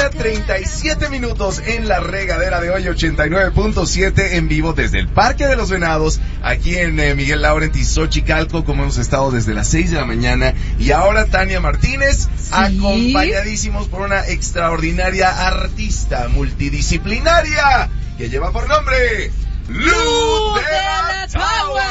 1:37 en la regadera de hoy, 89.7 en vivo desde el Parque de los Venados, aquí en Miguel Laurent y Xochicalco, como hemos estado desde las 6 de la mañana. Y ahora Tania Martínez, acompañadísimos por una extraordinaria artista multidisciplinaria que lleva por nombre Lu de la Tower.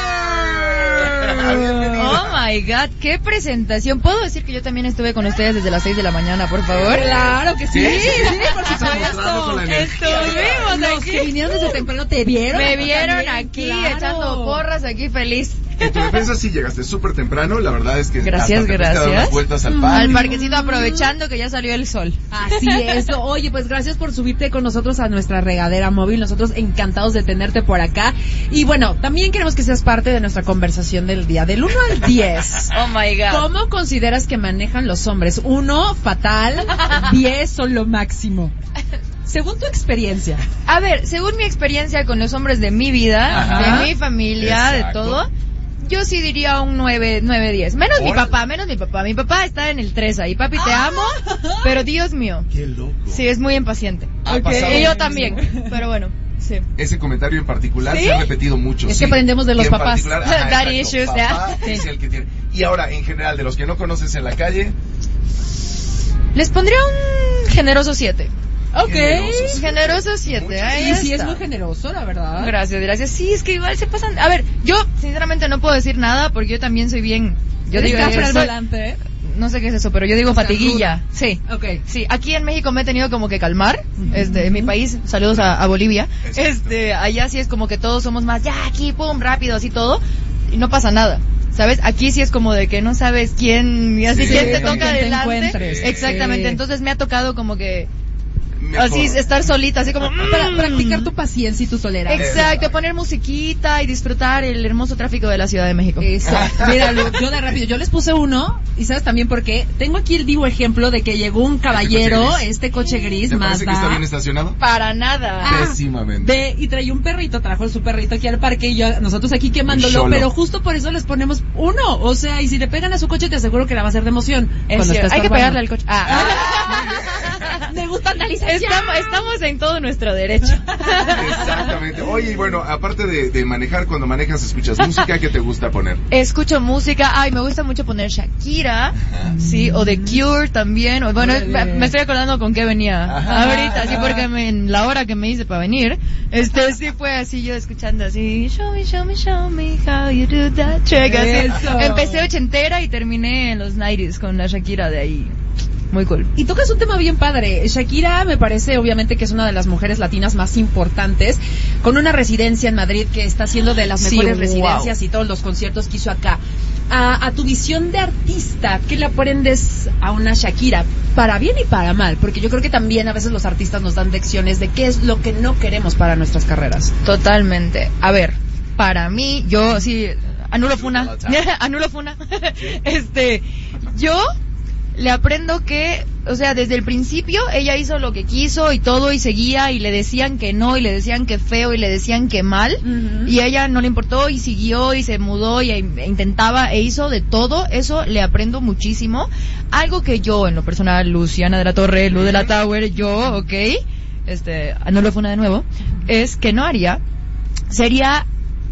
Oh my God, qué presentación. ¿Puedo decir que yo también estuve con ustedes desde las 6 de la mañana, por favor? Claro que sí. Sí, por supuesto. Estuvimos Los aquí. que vinieron desde temprano te vieron. Me vieron también, aquí, claro. echando porras, aquí feliz. En tu defensa sí llegaste súper temprano, la verdad es que Gracias, hasta te fuiste a dar unas vueltas al parque. Al parquecito, aprovechando que ya salió el sol. Así es. Oye, pues gracias por subirte con nosotros a nuestra regadera móvil. Nosotros encantados de tenerte por acá. Y bueno, también queremos que seas parte de nuestra conversación del día. Del 1 al 10. Oh my God. ¿Cómo consideras que manejan los hombres? 1, fatal. 10 son lo máximo. Según tu experiencia. A ver, según mi experiencia con los hombres de mi vida, Ajá. de mi familia, Exacto. de todo, yo sí diría un 9, 10. Menos mi papá. Mi papá está en el 3 ahí. Papi, te amo, pero Dios mío. Qué loco. Sí, es muy impaciente. Ha pasado Y yo lo también, mismo. pero bueno, sí. Ese comentario en particular ¿Sí? se ha repetido mucho. Es sí. que aprendemos de los Y en papás. particular, Daddy exacto, issues, papá ya. es el que tiene. Y ahora, en general, de los que no conoces en la calle, Les pondría un generoso 7. Ok. Generosos. Generoso 7, ahí Y sí es está. muy generoso, la verdad. Gracias. Sí, es que igual se pasan. A ver, yo sinceramente no puedo decir nada porque yo también soy bien. Yo ¿Eres digo, cafre al soy- volante, ¿eh? no sé qué es eso, pero yo digo O sea, fatiguilla. Sí. Ok. Sí, aquí en México me he tenido como que calmar, en mi país, saludos a Bolivia, Exacto. allá sí es como que todos somos más, ya aquí, pum, rápido, así todo, y no pasa nada, ¿sabes? Aquí sí es como de que no sabes quién, y así Sí, quién te con toca quién te adelante. encuentres. Exactamente, Sí. entonces me ha tocado como que, mejor. así estar solita, así como, Para practicar tu paciencia y tu tolerancia. Exacto, poner musiquita y disfrutar el hermoso tráfico de la Ciudad de México. Exacto. Mira, Lu, yo de rápido, yo les puse 1, y ¿sabes también por qué? Tengo aquí el vivo ejemplo de que llegó un caballero, este coche gris, ¿Te parece que está bien Mazda, estacionado? Para nada. Pésimamente. y traía un perrito, trajo su perrito aquí al parque y nosotros aquí quemándolo, Cholo. pero justo por eso les ponemos 1, o sea, y si le pegan a su coche te aseguro que la va a hacer de emoción. Es cuando cierto, está hay que estorbando. pegarle al coche. Me gusta analizar. Estamos en todo nuestro derecho. Exactamente. Oye, y bueno, aparte de manejar, cuando manejas, escuchas música, ¿qué te gusta poner? Escucho música, me gusta mucho poner Shakira, sí, o The Cure también, o bueno, me estoy acordando con qué venía ahorita, sí, porque en la hora que me hice para venir, sí fue así yo escuchando así, show me how you do that trick, así. Eso. Empecé ochentera y terminé en los 90s con la Shakira de ahí. Muy cool. Y tocas un tema bien padre. Shakira me parece obviamente que es una de las mujeres latinas más importantes, con una residencia en Madrid que está haciendo de las Sí, mejores wow. residencias y todos los conciertos que hizo acá. A tu visión de artista, ¿qué le aprendes a una Shakira? Para bien y para mal, porque yo creo que también a veces los artistas nos dan lecciones de qué es lo que no queremos para nuestras carreras. Totalmente. A ver, para mí, yo sí, anulo funa. Yo le aprendo que, o sea, desde el principio ella hizo lo que quiso y todo y seguía y le decían que no y le decían que feo y le decían que mal y a ella no le importó y siguió y se mudó y intentaba e hizo de todo. Eso le aprendo muchísimo. Algo que yo, en lo personal, Luciana de la Torre, Lu de la Tower, yo, anulo funa de nuevo, es que no haría, sería,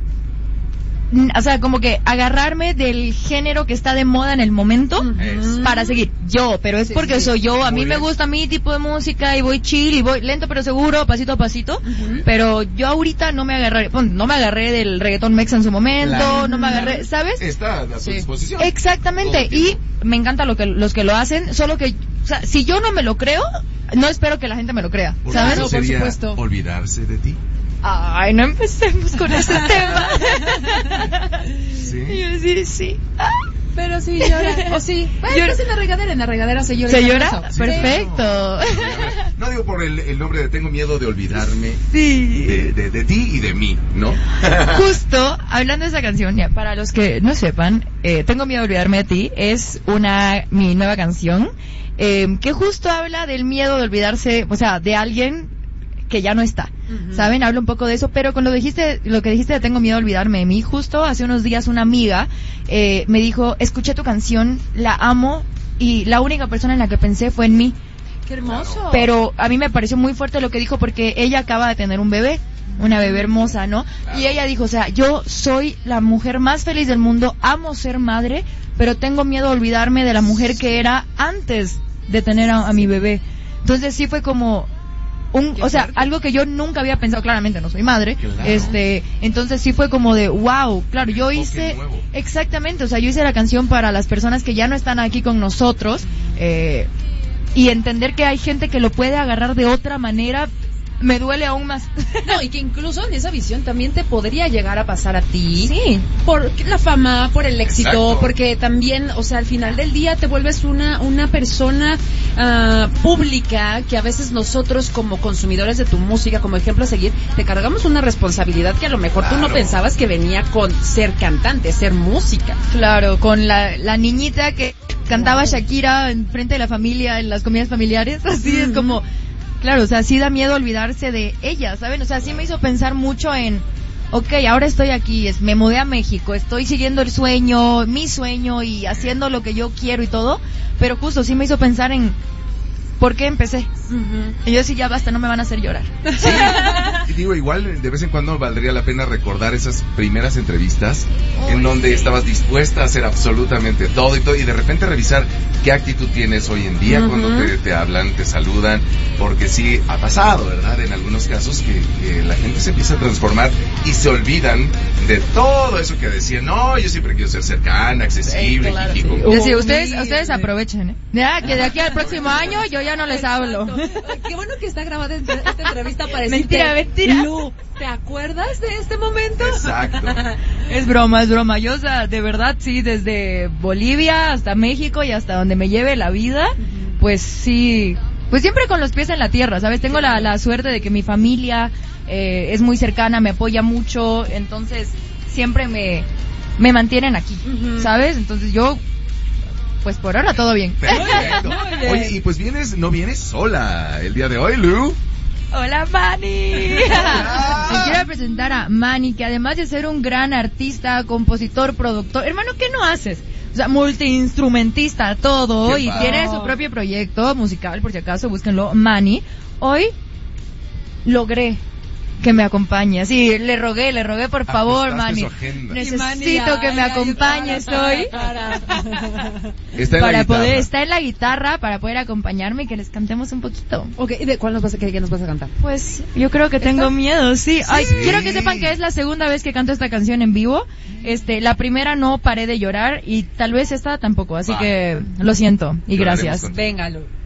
o sea, como que agarrarme del género que está de moda en el momento para seguir yo, pero es porque soy yo, a mí me gusta mi tipo de música y voy chill y voy lento pero seguro, pasito a pasito, pero yo ahorita no me agarré del reggaetón mexa en su momento, Claro. no me agarré, ¿sabes? Está a su disposición. Exactamente, Todo el y tiempo. me encanta los que lo hacen, solo que, o sea, si yo no me lo creo, no espero que la gente me lo crea, Por ¿sabes? eso sería por supuesto. olvidarse de ti. Ay, no empecemos con ese tema. Sí. Y yo decir sí. Pero sí llora. O sí. Estás en la regadera se llora. ¿Se llora? Sí. Perfecto. No digo por el nombre de tengo miedo de olvidarme Sí. de ti y de mí, ¿no? Justo, hablando de esa canción, ya, para los que no sepan, Tengo miedo de olvidarme de ti, es mi nueva canción, que justo habla del miedo de olvidarse, o sea, de alguien que ya no está, ¿saben? Habla un poco de eso, pero con lo que dijiste de tengo miedo de olvidarme de mí, justo hace unos días una amiga me dijo, escuché tu canción, la amo, y la única persona en la que pensé fue en mí. Qué hermoso. Pero a mí me pareció muy fuerte lo que dijo porque ella acaba de tener un bebé, una bebé hermosa, ¿no? Y ella dijo, o sea, yo soy la mujer más feliz del mundo, amo ser madre, pero tengo miedo a olvidarme de la mujer que era antes de tener a mi bebé. Entonces sí fue como o sea, algo que yo nunca había pensado, claramente no soy madre, entonces sí fue como de wow, claro, yo hice, exactamente, o sea, yo hice la canción para las personas que ya no están aquí con nosotros, y entender que hay gente que lo puede agarrar de otra manera, me duele aún más. No, y que incluso en esa visión también te podría llegar a pasar a ti. Sí. Por la fama, por el éxito, Exacto. porque también, o sea, al final del día te vuelves una persona pública que a veces nosotros como consumidores de tu música, como ejemplo a seguir, te cargamos una responsabilidad que a lo mejor tú no pensabas que venía con ser cantante, ser música. Claro, con la niñita que cantaba Shakira en frente de la familia, en las comidas familiares, así es como... Claro, o sea, sí da miedo olvidarse de ella, ¿saben? O sea, sí me hizo pensar mucho en, okay, ahora estoy aquí, me mudé a México, estoy siguiendo el sueño, mi sueño y haciendo lo que yo quiero y todo, pero justo sí me hizo pensar en por qué empecé. Y yo sí, ya basta, no me van a hacer llorar. Sí, y digo, igual de vez en cuando valdría la pena recordar esas primeras entrevistas en donde estabas dispuesta a hacer absolutamente todo y de repente revisar qué actitud tienes hoy en día cuando te hablan, te saludan, porque sí ha pasado, ¿verdad? En algunos casos que la gente se empieza a transformar y se olvidan de todo eso que decían, no, yo siempre quiero ser cercana, accesible, Claro, sí. Sí, ustedes aprovechen, ¿eh? Ya, que de aquí al próximo año yo ya no les hablo. Qué bueno que está grabada esta entrevista para Mentira, mentira. Lu, ¿te acuerdas de este momento? Exacto. Es broma. Yo, o sea, de verdad, sí, desde Bolivia hasta México y hasta donde me lleve la vida, pues sí, pues siempre con los pies en la tierra, ¿sabes? Tengo la suerte de que mi familia es muy cercana, me apoya mucho, entonces siempre me mantienen aquí, ¿sabes? Entonces yo, pues por ahora todo bien. Perfecto. Oye, y pues no vienes sola el día de hoy, Lu. Hola, Manny. Les quiero presentar a Manny, que además de ser un gran artista, compositor, productor, hermano, ¿qué no haces? O sea, multiinstrumentista, todo, Qué y padre. tiene su propio proyecto musical, por si acaso, búsquenlo, Manny. Hoy logré que me acompañe. Sí, le rogué, por favor, Ajustaste Manny. su agenda. Necesito que me acompañes hoy. Está en la guitarra. Está en la guitarra para poder acompañarme y que les cantemos un poquito. Ok, ¿y de cuál qué nos vas a cantar? Pues yo creo que tengo miedo, sí. Ay, quiero que sepan que es la segunda vez que canto esta canción en vivo. La primera no paré de llorar y tal vez esta tampoco, así que lo siento y Lloraremos gracias. contigo. Véngalo.